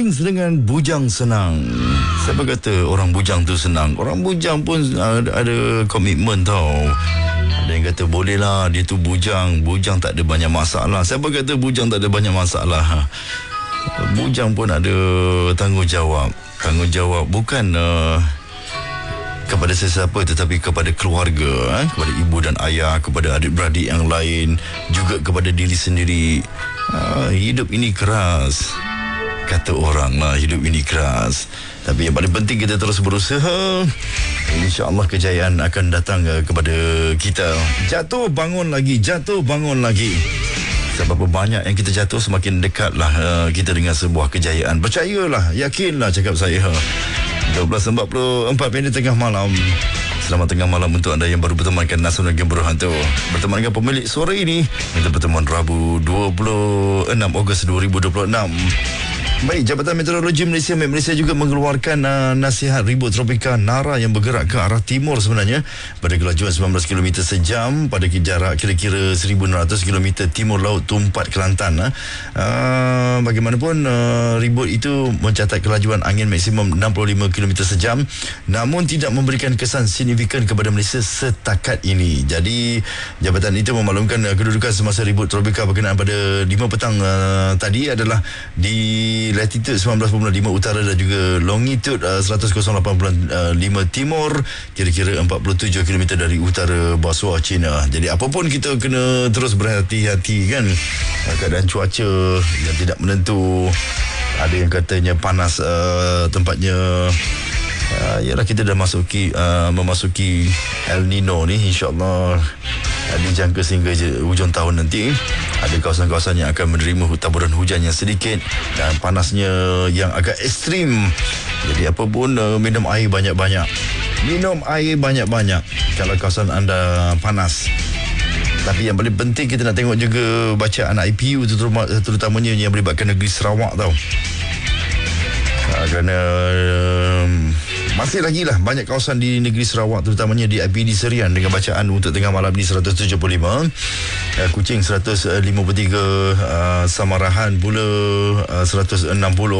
Wings dengan Bujang Senang. Siapa kata orang bujang tu senang? Orang bujang pun ada komitmen tau. Ada yang kata boleh lah, dia tu bujang tak ada banyak masalah. Siapa kata bujang tak ada banyak masalah? Bujang pun ada tanggungjawab. Tanggungjawab bukan kepada sesiapa, tetapi kepada keluarga, kepada ibu dan ayah, kepada adik-beradik yang lain, juga kepada diri sendiri. Hidup ini keras, kata orang lah, hidup ini keras. Tapi yang paling penting kita terus berusaha. InsyaAllah kejayaan akan datang kepada kita. Jatuh bangun lagi, jatuh bangun lagi. Sebab banyak yang kita jatuh, semakin dekatlah kita dengan sebuah kejayaan. Percayalah, yakinlah cakap saya. 12.44 tengah malam. Selamat tengah malam untuk anda yang baru bertemankan Nasional Game Berhantu. Berteman dengan pemilik suara ini untuk pertemuan Rabu 26 Ogos 2026. Baik, Jabatan Meteorologi Malaysia Malaysia juga mengeluarkan nasihat ribut tropika Nara yang bergerak ke arah timur sebenarnya pada kelajuan 19 km sejam pada jarak kira-kira 1,600 km timur laut Tumpat Kelantan. Bagaimanapun ribut itu mencatat kelajuan angin maksimum 65 km sejam, namun tidak memberikan kesan signifikan kepada Malaysia setakat ini. Jadi jabatan itu memaklumkan kedudukan semasa ribut tropika berkenaan pada 5 petang tadi adalah di latitude 19.5 utara dan juga longitude 108.5 timur, kira-kira 47 km dari utara Basua China. Jadi apa pun kita kena terus berhati-hati kan. Keadaan cuaca yang tidak menentu, ada yang katanya panas tempatnya. Yalah, kita dah memasuki El Nino ni, insyaAllah dijangka sehingga hujung tahun nanti ada kawasan-kawasan yang akan menerima taburan hujan yang sedikit dan panasnya yang agak ekstrim. Jadi apa pun minum air banyak-banyak. Minum air banyak-banyak kalau kawasan anda panas. Tapi yang paling penting kita nak tengok juga bacaan IPU terutamanya yang melibatkan negeri Sarawak tau. Kerana masih lagi lah banyak kawasan di negeri Sarawak, terutamanya di IPD Serian dengan bacaan untuk tengah malam ni 175, Kuching 153, Samarahan pula 160,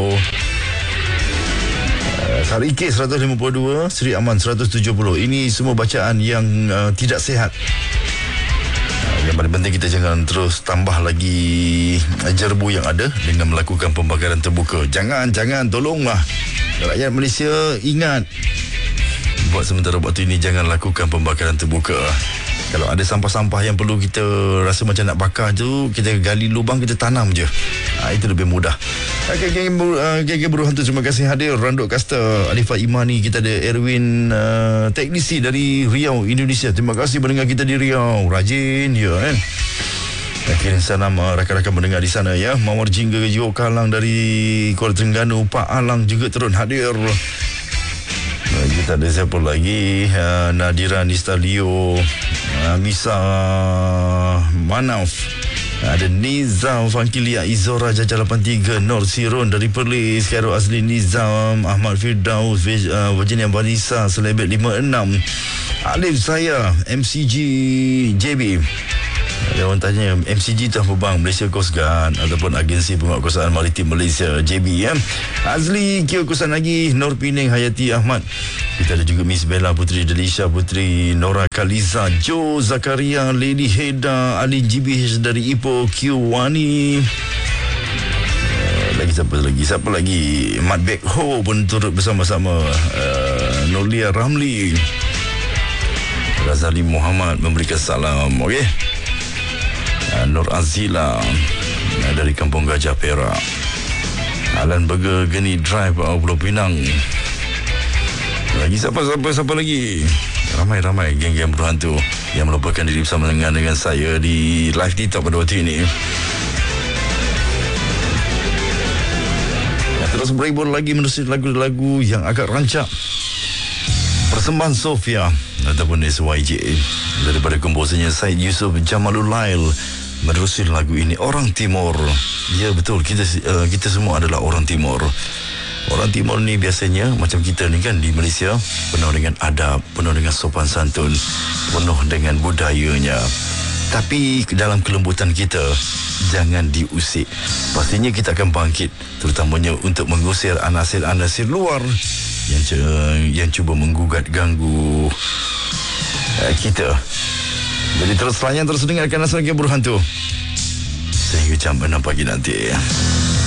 Sarike 152, Seri Aman 170. Ini semua bacaan yang tidak sihat. Yang paling penting kita jangan terus tambah lagi jerbu yang ada dengan melakukan pembakaran terbuka. Jangan, tolonglah rakyat Malaysia, ingat, buat sementara waktu ini jangan lakukan pembakaran terbuka. Kalau ada sampah-sampah yang perlu kita rasa macam nak bakar tu, kita gali lubang, kita tanam je. Itu lebih mudah. Geng Berhantu, terima kasih hadir. Randuk Kasta, Alifah Imani, kita ada Erwin, teknisi dari Riau, Indonesia. Terima kasih mendengar kita di Riau. Rajin ya kan. Kirim salam rakan-rakan mendengar di sana ya. Mawar Jingga juga Kalang dari Kuala Terengganu. Pak Alang juga turun hadir. Kita ada siapa lagi? Nadira Nistalio, Misa Manaf, ada Nizam Fankilia, Izora Jaja 83, Nur Sirun dari Perlis, Khairul Azli Nizam, Ahmad Firdaus, Virginia Vanessa, Selebet 56, Alif saya, MCG JB. Ada orang tanya, MCG tu apa bang? Malaysia Coast Guard ataupun Agensi Penguatkuasaan Maritim Malaysia, JB ya. Azli Kio Kusan lagi, Nur Pining Hayati Ahmad. Kita ada juga Miss Bella Putri Delisha Putri, Nora Kaliza, Jo Zakaria, Lady Heda, Ali GBH dari Ipoh, Q Wani. Siapa lagi? Mat Bek Ho pun turut bersama-sama. Nolia Ramli, Razali Muhammad memberikan salam. Okey. Nur Azila dari Kampung Gajah Perak. Alan Burger Geni Drive Pulau Pinang. Lagi siapa lagi? Ramai geng-geng berhantu yang melupakan diri bersama dengan saya di live TikTok pada waktu ini. Terus berhibur lagi menerusi lagu-lagu yang agak rancak. Persembahan Sofia ataupun SYJ daripada komposernya Syed Yusof Jamalul Lail. Menerusi lagu ini, Orang Timur. Ya betul, kita semua adalah orang Timur. Orang Timur ni biasanya macam kita ni kan di Malaysia, penuh dengan adab, penuh dengan sopan santun, penuh dengan budayanya. Tapi dalam kelembutan kita, jangan diusik. Pastinya kita akan bangkit, terutamanya untuk mengusir anasir-anasir luar yang cuba menggugat ganggu kita. Jadi terus layan, terus dengarkan Asal Geburuh Hantu sehingga jam 6 pagi nanti.